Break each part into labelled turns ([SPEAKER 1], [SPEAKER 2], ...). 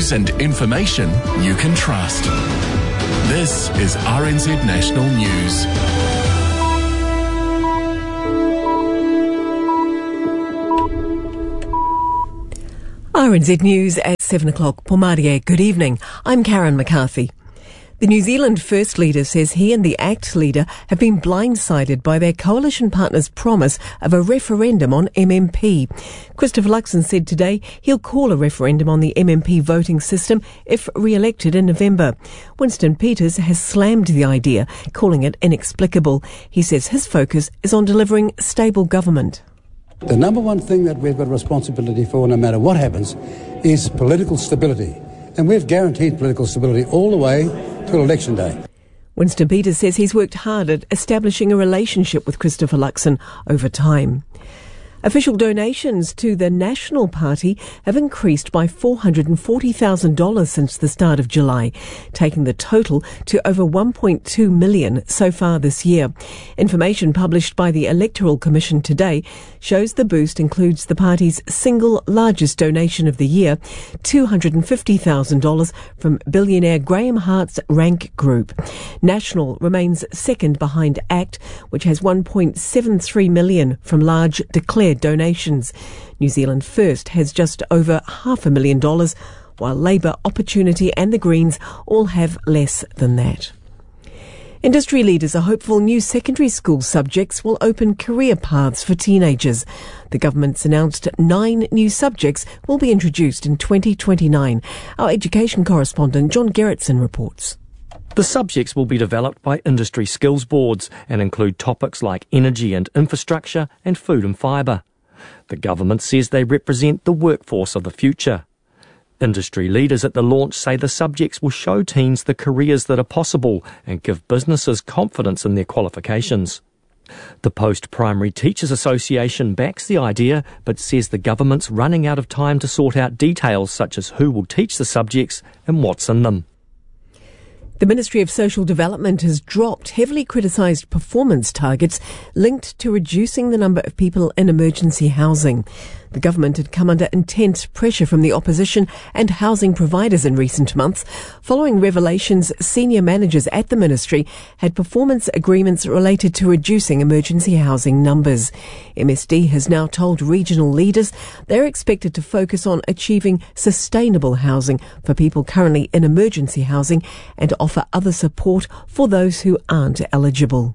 [SPEAKER 1] news and information you can trust. This is RNZ National News.
[SPEAKER 2] RNZ News at 7 o'clock. Pomaria, good evening. I'm Karen McCarthy. The New Zealand First Leader says he and the ACT leader have been blindsided by their coalition partners' promise of a referendum on MMP. Christopher Luxon said today he'll call a referendum on the MMP voting system if re-elected in November. Winston Peters has slammed the idea, calling it inexplicable. He says his focus is on delivering stable government.
[SPEAKER 3] The number one thing that we've got responsibility for, no matter what happens, is political stability. And we've guaranteed political stability all the way till election day.
[SPEAKER 2] Winston Peters says he's worked hard at establishing a relationship with Christopher Luxon over time. Official donations to the National Party have increased by $440,000 since the start of July, taking the total to over $1.2 million so far this year. Information published by the Electoral Commission today shows the boost includes the party's single largest donation of the year, $250,000 from billionaire Graham Hart's Rank Group. National remains second behind ACT, which has $1.73 million from large declared donations. New Zealand First has just over $500,000, while Labour, Opportunity and the Greens all have less than that. Industry leaders are hopeful new secondary school subjects will open career paths for teenagers. The government's announced 9 new subjects will be introduced in 2029. Our education correspondent John Gerritsen reports.
[SPEAKER 4] The subjects will be developed by industry skills boards and include topics like energy and infrastructure and food and fibre. The government says they represent the workforce of the future. Industry leaders at the launch say the subjects will show teens the careers that are possible and give businesses confidence in their qualifications. The Post-Primary Teachers Association backs the idea but says the government's running out of time to sort out details such as who will teach the subjects and what's in them.
[SPEAKER 2] The Ministry of Social Development has dropped heavily criticised performance targets linked to reducing the number of people in emergency housing. The government had come under intense pressure from the opposition and housing providers in recent months, following revelations senior managers at the ministry had performance agreements related to reducing emergency housing numbers. MSD has now told regional leaders they're expected to focus on achieving sustainable housing for people currently in emergency housing and offer other support for those who aren't eligible.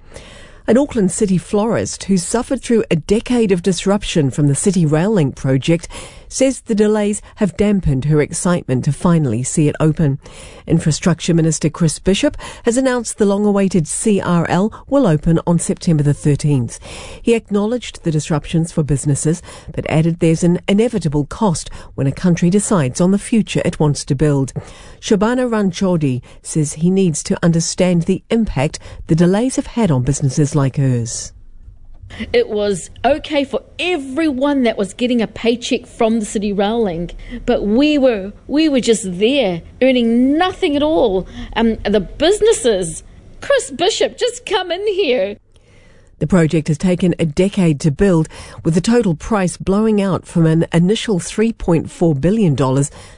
[SPEAKER 2] An Auckland city florist who suffered through a decade of disruption from the City Rail Link project says the delays have dampened her excitement to finally see it open. Infrastructure Minister Chris Bishop has announced the long-awaited CRL will open on September the 13th. He acknowledged the disruptions for businesses, but added there's an inevitable cost when a country decides on the future it wants to build. Shobana Ranchodi says he needs to understand the impact the delays have had on businesses like hers.
[SPEAKER 5] It was okay for everyone that was getting a paycheck from the City Rail Link, but we were just there earning nothing at all. The businesses, Chris Bishop, just come in here.
[SPEAKER 2] The project has taken a decade to build, with the total price blowing out from an initial $3.4 billion to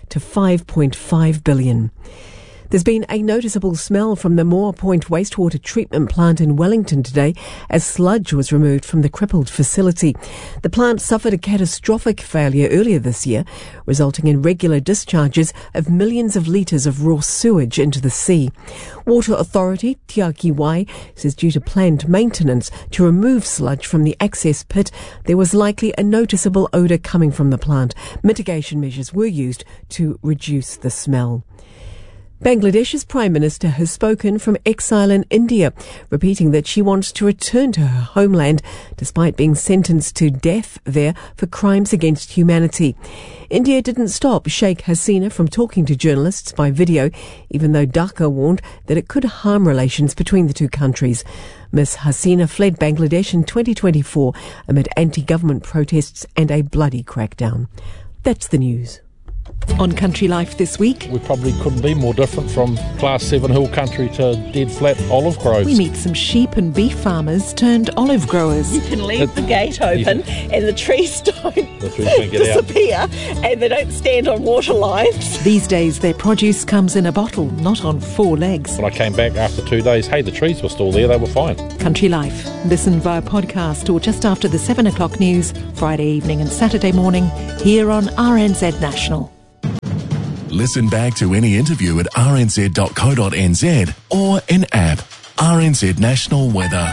[SPEAKER 2] $5.5 billion. There's been a noticeable smell from the Moore Point wastewater treatment plant in Wellington today as sludge was removed from the crippled facility. The plant suffered a catastrophic failure earlier this year, resulting in regular discharges of millions of litres of raw sewage into the sea. Water Authority, Tiaki Wai, says due to planned maintenance to remove sludge from the access pit, there was likely a noticeable odour coming from the plant. Mitigation measures were used to reduce the smell. Bangladesh's Prime Minister has spoken from exile in India, repeating that she wants to return to her homeland despite being sentenced to death there for crimes against humanity. India didn't stop Sheikh Hasina from talking to journalists by video, even though Dhaka warned that it could harm relations between the two countries. Ms. Hasina fled Bangladesh in 2024 amid anti-government protests and a bloody crackdown. That's the news.
[SPEAKER 6] On Country Life this week,
[SPEAKER 7] We probably couldn't be more different from Class 7 hill country to dead flat olive groves.
[SPEAKER 6] we meet some sheep and beef farmers turned olive growers.
[SPEAKER 8] You can leave the gate open and the trees don't
[SPEAKER 7] The trees don't get out.
[SPEAKER 8] disappear and they don't stand on water lines.
[SPEAKER 6] These days, their produce comes in a bottle, not on 4 legs.
[SPEAKER 7] When I came back after 2 days, hey, the trees were still there, they were fine.
[SPEAKER 6] Country Life. Listen via podcast or just after the 7 o'clock news, Friday evening and Saturday morning, here on RNZ National.
[SPEAKER 1] Listen back to any interview at rnz.co.nz or in app. RNZ National Weather.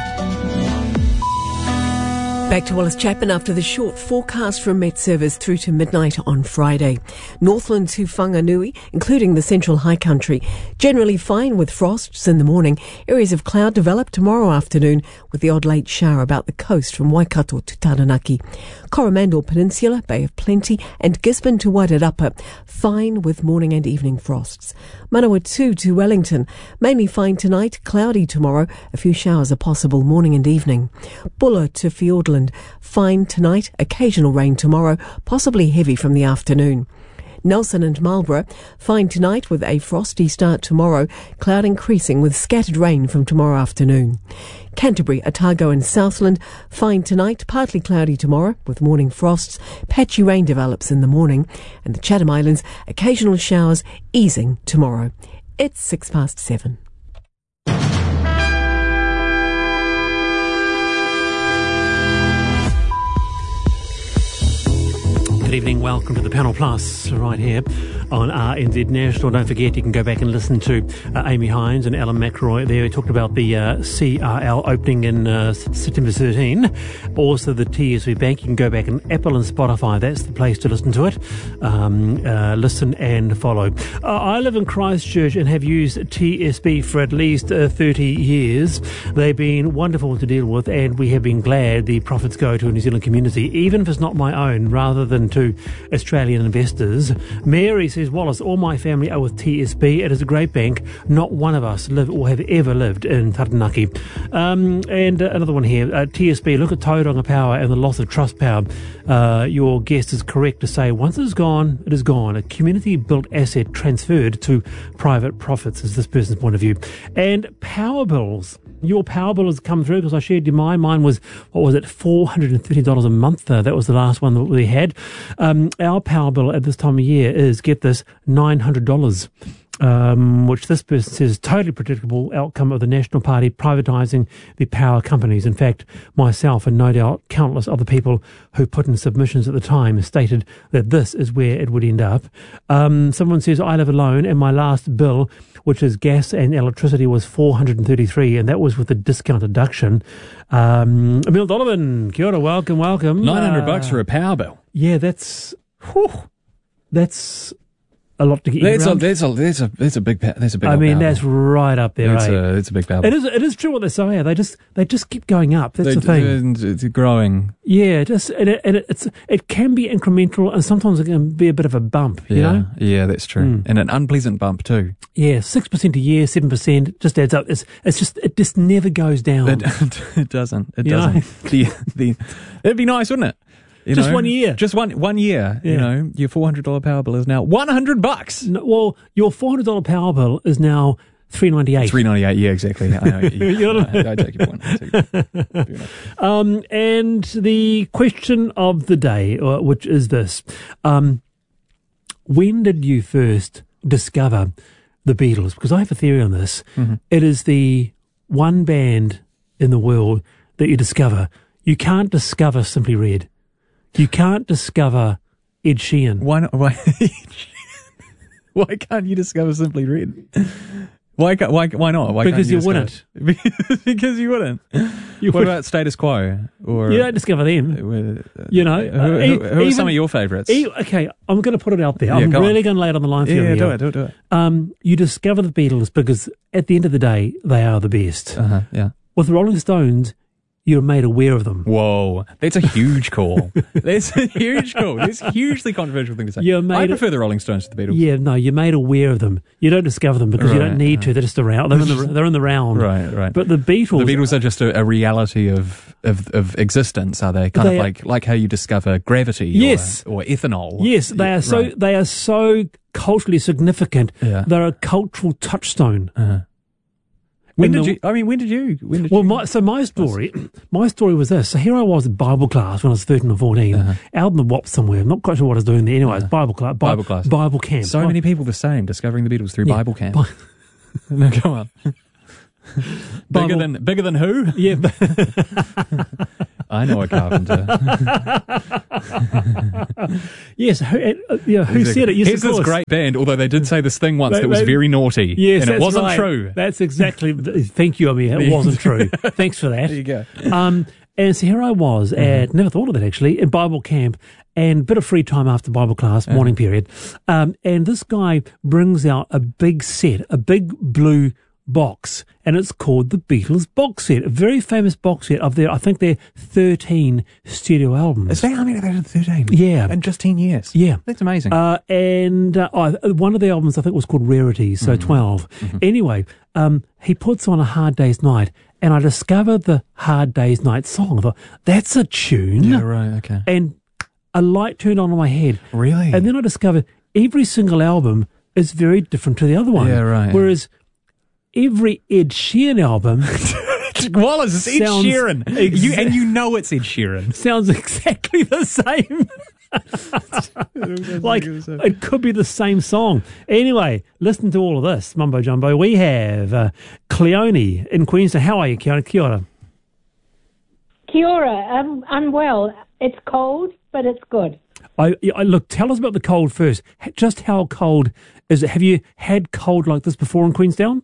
[SPEAKER 2] Back to Wallace Chapman after the short forecast from Met Service through to midnight on Friday. Northland to Whanganui, including the central high country, generally fine with frosts in the morning. Areas of cloud develop tomorrow afternoon with the odd late shower about the coast from Waikato to Taranaki. Coromandel Peninsula, Bay of Plenty and Gisborne to Wairarapa, fine with morning and evening frosts. Manawatu to Wellington, mainly fine tonight, cloudy tomorrow, a few showers are possible morning and evening. Buller to Fiordland, fine tonight, occasional rain tomorrow, possibly heavy from the afternoon. Nelson and Marlborough, fine tonight with a frosty start tomorrow, cloud increasing with scattered rain from tomorrow afternoon. Canterbury, Otago and Southland, fine tonight, partly cloudy tomorrow with morning frosts, patchy rain develops in the morning, and the Chatham Islands, occasional showers easing tomorrow. It's 7:06.
[SPEAKER 9] Good evening, welcome to the Panel Plus right here on RNZ National. Don't forget you can go back and listen to Amy Hines and Alan McRoy there. We talked about the CRL opening in September 13. Also the TSB Bank. You can go back and Apple and Spotify. That's the place to listen to it. Listen and follow. I live in Christchurch and have used TSB for at least 30 years. They've been wonderful to deal with and we have been glad the profits go to a New Zealand community, even if it's not my own, rather than to Australian investors. Mary says, Wallace, all my family are with TSB. It is a great bank. Not one of us live or have ever lived in Taranaki. And another one here. TSB, look at Tauranga Power and the loss of trust power. Your guest is correct to say once it is gone, it is gone. A community-built asset transferred to private profits is this person's point of view. And power bills. Your power bill has come through because I shared mine. Mine was, what was it, $430 a month. That was the last one that we had. Our power bill at this time of year is, get this, $900. Which this person says is totally predictable outcome of the National Party privatising the power companies. In fact, myself and no doubt countless other people who put in submissions at the time stated that this is where it would end up. Someone says, I live alone and my last bill, which is gas and electricity, was $433, and that was with the discount deduction. Emil Donovan, kia ora, welcome.
[SPEAKER 10] $900 for a power bill.
[SPEAKER 9] Yeah, that's a lot to get you around.
[SPEAKER 10] That's a big.
[SPEAKER 9] I mean, that's right up there.
[SPEAKER 10] It's a big power bill.
[SPEAKER 9] It is true what they say. They just keep going up. That's the thing.
[SPEAKER 10] It's growing.
[SPEAKER 9] Yeah, it can be incremental, and sometimes it can be a bit of a bump. You know.
[SPEAKER 10] Yeah, that's true, and an unpleasant bump too.
[SPEAKER 9] Yeah, 6% a year, 7% just adds up. It just never goes down.
[SPEAKER 10] It doesn't. It doesn't. It'd be nice, wouldn't it?
[SPEAKER 9] Just 1 year.
[SPEAKER 10] Just one year. Yeah. You know, your $400 power bill is now $100.
[SPEAKER 9] No, well, your $400 power bill is now $398.
[SPEAKER 10] $398. Yeah, exactly. I know. I take your point.
[SPEAKER 9] And the question of the day, which is this: when did you first discover the Beatles? Because I have a theory on this. Mm-hmm. It is the one band in the world that you discover. You can't discover Simply Red. You can't discover Ed Sheeran.
[SPEAKER 10] Why can't you discover Simply Red? Why not?
[SPEAKER 9] Because you wouldn't.
[SPEAKER 10] Because you wouldn't. What about Status Quo? Or
[SPEAKER 9] you don't discover them. You know,
[SPEAKER 10] who are some of your favourites?
[SPEAKER 9] Okay, I'm going to put it out there. I'm really going to lay it on the line for you.
[SPEAKER 10] Yeah, do it.
[SPEAKER 9] You discover the Beatles because at the end of the day, they are the best.
[SPEAKER 10] Yeah.
[SPEAKER 9] With the Rolling Stones, you're made aware of them.
[SPEAKER 10] Whoa, that's a huge call. That's a huge call. That's a hugely controversial thing to say. I prefer the Rolling Stones to the Beatles.
[SPEAKER 9] Yeah, no, you're made aware of them. You don't discover them because you don't need to. They're just around. They're in the round.
[SPEAKER 10] Right.
[SPEAKER 9] But the Beatles
[SPEAKER 10] are just a reality of existence, are they? Kind of like how you discover gravity.
[SPEAKER 9] Yes.
[SPEAKER 10] Or ethanol.
[SPEAKER 9] Yes, they are so. They are so culturally significant. Yeah. They're a cultural touchstone.
[SPEAKER 10] When did you?
[SPEAKER 9] My story was this. So here I was at Bible class when I was 13 or 14, out in the WAP somewhere. I'm not quite sure what I was doing there. Anyway, Bible class. Bible camp.
[SPEAKER 10] So many people the same, discovering the Beatles through Bible camp. No, go on. Bigger than who?
[SPEAKER 9] Yeah.
[SPEAKER 10] I know a carpenter.
[SPEAKER 9] Yes, who said it? Yes,
[SPEAKER 10] here's this great band, although they did say this thing once that was very naughty.
[SPEAKER 9] Yes,
[SPEAKER 10] and it wasn't true.
[SPEAKER 9] That's exactly. Thank you, Amir. It wasn't true. Thanks for that.
[SPEAKER 10] There you go.
[SPEAKER 9] And so here I was at, never thought of that actually, at Bible camp, and a bit of free time after Bible class, morning period. And this guy brings out a big set, a big blue box, and it's called the Beatles box set, a very famous box set of their, I think their 13 studio albums.
[SPEAKER 10] Is that how many they did? 13?
[SPEAKER 9] Yeah.
[SPEAKER 10] In just 10 years?
[SPEAKER 9] Yeah.
[SPEAKER 10] That's amazing.
[SPEAKER 9] And one of the albums I think was called Rarities, so 12. Anyway, he puts on A Hard Day's Night, and I discovered the Hard Day's Night song. I thought, that's a tune.
[SPEAKER 10] Yeah, right, okay.
[SPEAKER 9] And a light turned on in my head.
[SPEAKER 10] Really?
[SPEAKER 9] And then I discovered every single album is very different to the other one.
[SPEAKER 10] Yeah, right.
[SPEAKER 9] Whereas every Ed Sheeran album
[SPEAKER 10] Wallace, it's Ed Sheeran. And you know it's Ed Sheeran.
[SPEAKER 9] Sounds exactly the same. Like, it could be the same song. Anyway, listen to all of this, mumbo jumbo. We have Cleone in Queenstown. How are you, Cleone? Kia ora.
[SPEAKER 11] Kia ora. I'm well. It's cold, but it's good.
[SPEAKER 9] Look, tell us about the cold first. Just how cold is it? Have you had cold like this before in Queenstown?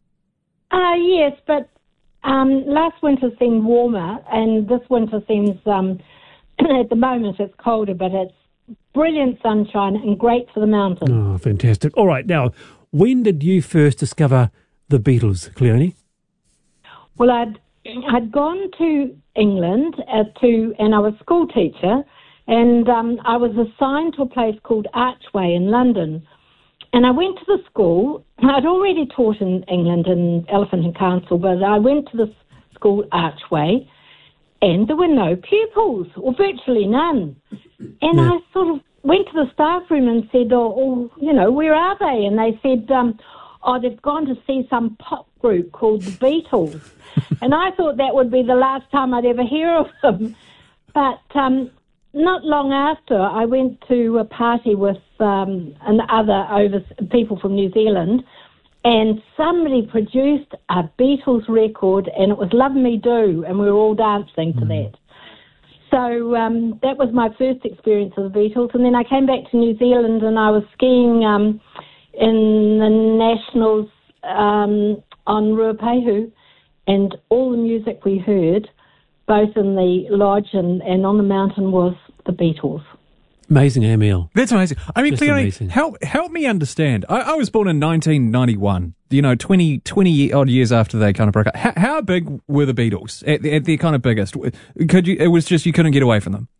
[SPEAKER 11] Yes, but last winter seemed warmer, and this winter seems, at the moment it's colder, but it's brilliant sunshine and great for the mountains.
[SPEAKER 9] Oh, fantastic. All right, now, when did you first discover the Beatles, Cleone?
[SPEAKER 11] Well, I'd gone to England and I was a school teacher, and I was assigned to a place called Archway in London. And I went to the school. I'd already taught in England in Elephant and Council, but I went to the school Archway, and there were no pupils, or virtually none. And I sort of went to the staff room and said, where are they? And they said, they've gone to see some pop group called the Beatles. And I thought that would be the last time I'd ever hear of them. But not long after, I went to a party with other people from New Zealand, and somebody produced a Beatles record, and it was Love Me Do, and we were all dancing to that. So that was my first experience of the Beatles, and then I came back to New Zealand, and I was skiing in the Nationals on Ruapehu, and all the music we heard, both in the lodge and on the mountain, was the Beatles.
[SPEAKER 9] Amazing, Emil.
[SPEAKER 10] That's amazing. I mean, Cleone, help me understand. I was born in 1991, 20 odd years after they kind of broke up. How big were the Beatles at their kind of biggest? It was just you couldn't get away from them?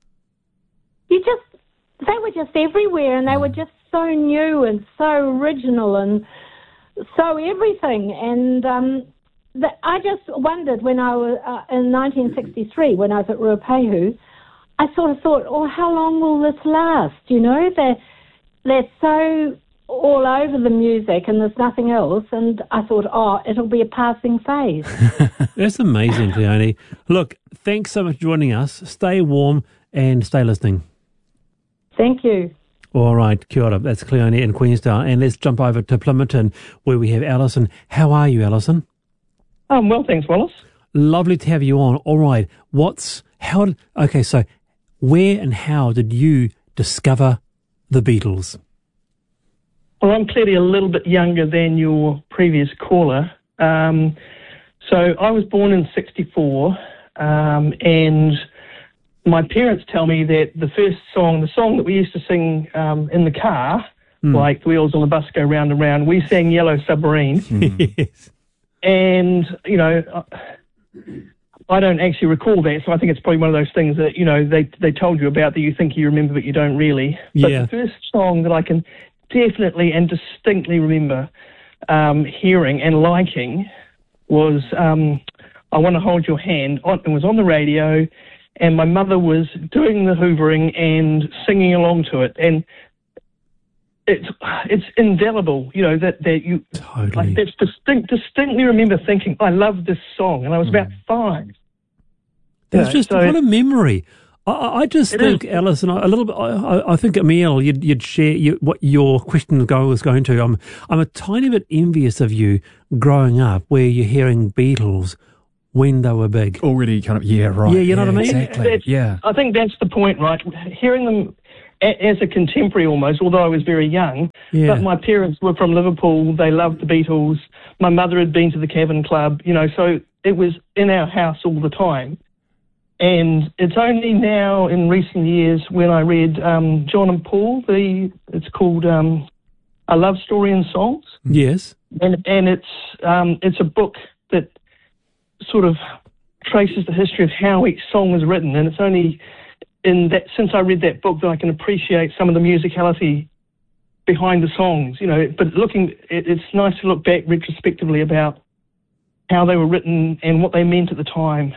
[SPEAKER 11] They were just everywhere, and they were just so new and so original and so everything. And I just wondered when I was in 1963, when I was at Ruapehu, I sort of thought, how long will this last? They're so all over the music and there's nothing else. And I thought, it'll be a passing phase.
[SPEAKER 9] That's amazing, Cleone. Look, thanks so much for joining us. Stay warm and stay listening.
[SPEAKER 11] Thank you.
[SPEAKER 9] All right, kia ora. That's Cleone in Queenstown. And let's jump over to Plympton, where we have Alison. How are you, Alison?
[SPEAKER 12] Well, thanks, Wallace.
[SPEAKER 9] Lovely to have you on. All right. So where and how did you discover the Beatles?
[SPEAKER 12] Well, I'm clearly a little bit younger than your previous caller. So I was born in 1964, and my parents tell me that the song that we used to sing in the car, like the wheels on the bus go round and round, we sang Yellow Submarine.
[SPEAKER 9] Yes.
[SPEAKER 12] And, I don't actually recall that, so I think it's probably one of those things that, they told you about that you think you remember, but you don't really. But the first song that I can definitely and distinctly remember hearing and liking was I Want to Hold Your Hand. It was on the radio, and my mother was doing the hoovering and singing along to it, and it's indelible, that you
[SPEAKER 9] totally.
[SPEAKER 12] That's distinctly remember thinking, I love this song, and I was about 5.
[SPEAKER 9] That's just what a memory. I just think, Alison, a little bit. I think, Emil, you'd share what your question was going to. I'm a tiny bit envious of you growing up, where you're hearing Beatles when they were big.
[SPEAKER 10] Already kind of, right.
[SPEAKER 9] Yeah, you know what I mean?
[SPEAKER 10] Exactly.
[SPEAKER 12] I think that's the point, right? Hearing them as a contemporary almost, although I was very young.
[SPEAKER 9] Yeah.
[SPEAKER 12] But my parents were from Liverpool. They loved the Beatles. My mother had been to the Cavern Club, so it was in our house all the time. And it's only now in recent years when I read John and Paul, it's called A Love Story in Songs.
[SPEAKER 9] Yes.
[SPEAKER 12] And it's a book that sort of traces the history of how each song was written, and it's only since I read that book that I can appreciate some of the musicality behind the songs, but it's nice to look back retrospectively about how they were written and what they meant at the time.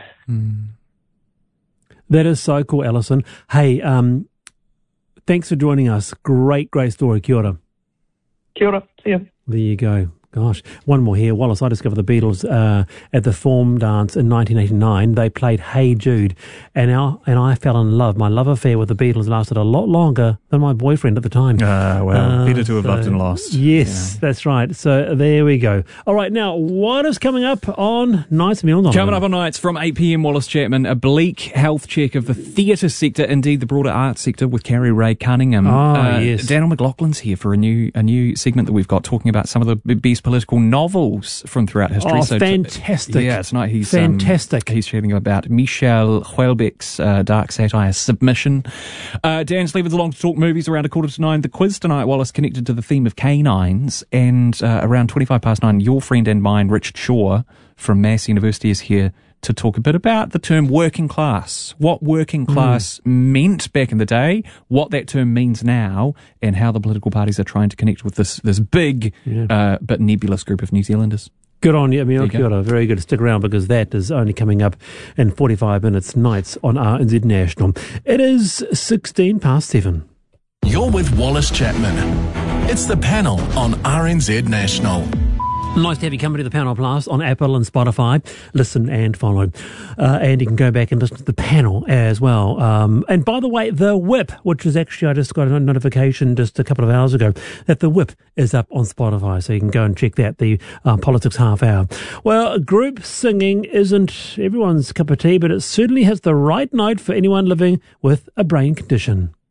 [SPEAKER 9] That is so cool, Alison. Hey, thanks for joining us. Great story. Kia ora.
[SPEAKER 12] Kia ora. See ya.
[SPEAKER 9] There you go. Gosh, one more here. Wallace, I discovered the Beatles at the Form Dance in 1989. They played Hey Jude, and I fell in love. My love affair with the Beatles lasted a lot longer than my boyfriend at the time.
[SPEAKER 10] Better to have loved and lost.
[SPEAKER 9] Yes, that's right. So there we go. All right, now, what is coming up on Nights Meal Night?
[SPEAKER 10] Coming up on Nights from 8 p.m, Wallace Chapman, a bleak health check of the theatre sector, indeed the broader arts sector, with Carrie Ray Cunningham.
[SPEAKER 9] Yes.
[SPEAKER 10] Daniel McLaughlin's here for a new segment that we've got, talking about some of the best political novels from throughout history.
[SPEAKER 9] Fantastic.
[SPEAKER 10] Tonight he's
[SPEAKER 9] fantastic.
[SPEAKER 10] He's chatting about Michel Houellebecq's dark satire Submission. Dan's leaving us along to talk movies around 8:45. The quiz tonight, Wallace, connected to the theme of canines, and around 9:25, your friend and mine, Richard Shaw from Mass University, is here to talk a bit about the term working class, what working class meant back in the day, what that term means now, and how the political parties are trying to connect with this big but nebulous group of New Zealanders.
[SPEAKER 9] Good on you, Emil. Kia ora. Very good. Stick around, because that is only coming up in 45 minutes, Nights on RNZ National. It is 7:16.
[SPEAKER 1] You're with Wallace Chapman. It's the panel on RNZ National.
[SPEAKER 9] Nice to have you come to the Panel Plus on Apple and Spotify. Listen and follow. And you can go back and listen to the panel as well. And by the way, The Whip, which is actually, I just got a notification just a couple of hours ago that The Whip is up on Spotify. So you can go and check that, the Politics Half Hour. Well, group singing isn't everyone's cup of tea, but it certainly has the right note for anyone living with a brain condition.